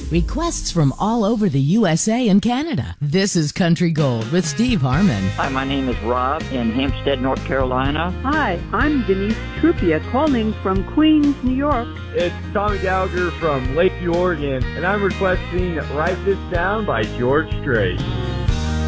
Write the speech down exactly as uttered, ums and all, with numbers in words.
Requests from all over the U S A and Canada. This is Country Gold with Steve Harmon. Hi, my name is Rob in Hempstead, North Carolina. Hi, I'm Denise Trupia calling from Queens, New York. It's Tommy Gallagher from Lakeview, Oregon, and I'm requesting Write This Down by George Strait.